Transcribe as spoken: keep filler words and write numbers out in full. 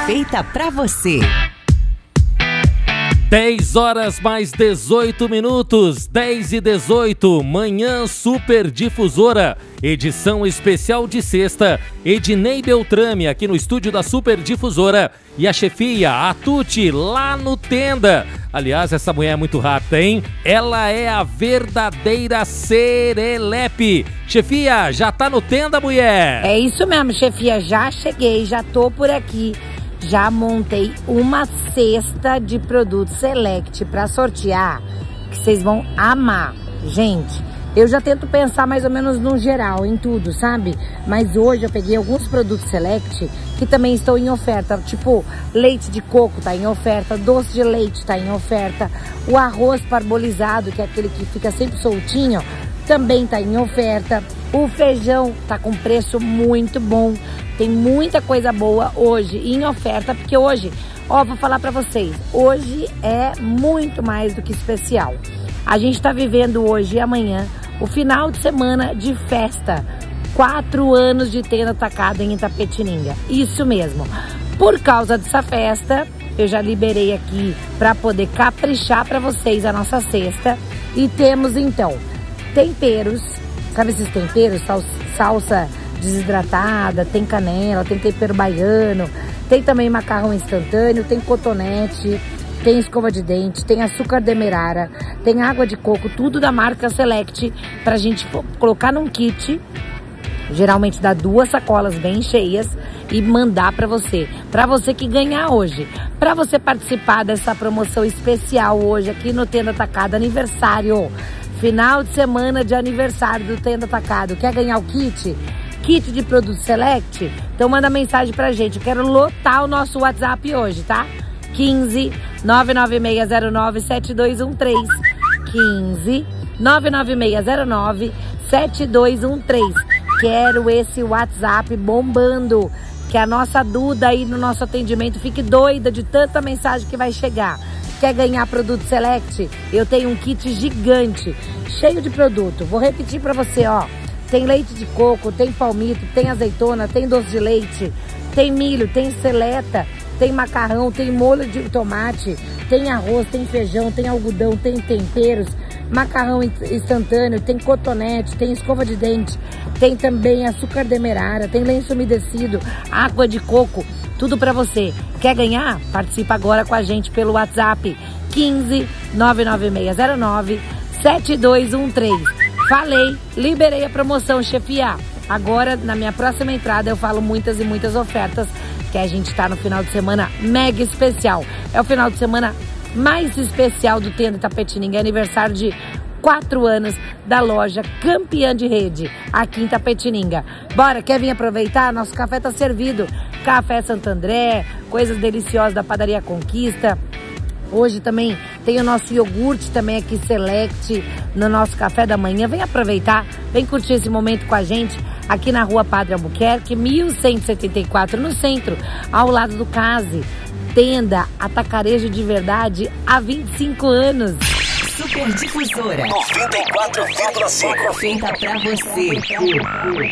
feita pra você. dez horas mais dezoito minutos, dez e dezoito, Manhã Super Difusora, edição especial de sexta, Ednei Beltrame aqui no estúdio da Super Difusora e a chefia, a Tuti, lá no Tenda. Aliás, essa mulher é muito rápida, hein? Ela é a verdadeira serelepe. Chefia, já tá no Tenda, mulher? É isso mesmo, chefia, já cheguei, já tô por aqui. Já montei uma cesta de produtos Select para sortear, que vocês vão amar. Gente, eu já tento pensar mais ou menos no geral, em tudo, sabe? Mas hoje eu peguei alguns produtos Select que também estão em oferta. Tipo, leite de coco tá em oferta, doce de leite tá em oferta. O arroz parbolizado, que é aquele que fica sempre soltinho, também tá em oferta. O feijão tá com preço muito bom. Tem muita coisa boa hoje em oferta, porque hoje, ó, vou falar pra vocês, hoje é muito mais do que especial. A gente tá vivendo hoje e amanhã o final de semana de festa. Quatro anos de Tenda Atacado em Itapetininga. Isso mesmo. Por causa dessa festa, eu já liberei aqui pra poder caprichar pra vocês a nossa cesta. E temos então temperos, sabe esses temperos? Sal, salsa desidratada, tem canela, tem tempero baiano, tem também macarrão instantâneo, tem cotonete, tem escova de dente, tem açúcar demerara, tem água de coco, tudo da marca Select, pra gente colocar num kit. Geralmente dá duas sacolas bem cheias e mandar pra você. Pra você que ganhar hoje. Pra você participar dessa promoção especial hoje aqui no Tenda Atacado, aniversário. Final de semana de aniversário do Tenda Atacado. Quer ganhar o kit? Kit de produtos Select? Então manda mensagem pra gente. Eu quero lotar o nosso WhatsApp hoje, tá? quinze, nove nove seis zero nove, sete dois um três. quinze, nove nove seis zero nove, sete dois um três. Quero esse WhatsApp bombando. Que a nossa Duda aí no nosso atendimento fique doida de tanta mensagem que vai chegar. Quer ganhar produto Select? Eu tenho um kit gigante, cheio de produto. Vou repetir pra você, ó. Tem leite de coco, tem palmito, tem azeitona, tem doce de leite, tem milho, tem seleta, tem macarrão, tem molho de tomate, tem arroz, tem feijão, tem algodão, tem temperos, macarrão instantâneo, tem cotonete, tem escova de dente, tem também açúcar demerara, tem lenço umedecido, água de coco, tudo pra você. Quer ganhar? Participa agora com a gente pelo WhatsApp quinze, nove nove seis zero nove, sete dois um três. Falei, liberei a promoção, chefia. Agora, na minha próxima entrada, eu falo muitas e muitas ofertas, que a gente tá no final de semana mega especial. É o final de semana mais especial do Tenda Itapetininga, aniversário de quatro anos da loja campeã de rede aqui em Itapetininga. Bora, quer vir aproveitar? Nosso café tá servido. Café Santo André, coisas deliciosas da Padaria Conquista. Hoje também tem o nosso iogurte também aqui Select no nosso café da manhã. Vem aproveitar, vem curtir esse momento com a gente aqui na rua Padre Albuquerque, mil cento e setenta e quatro, no centro, ao lado do Case. Tenda Atacarejo de verdade há vinte e cinco anos. Super Difusora noventa e quatro vírgula cinco. feita pra você.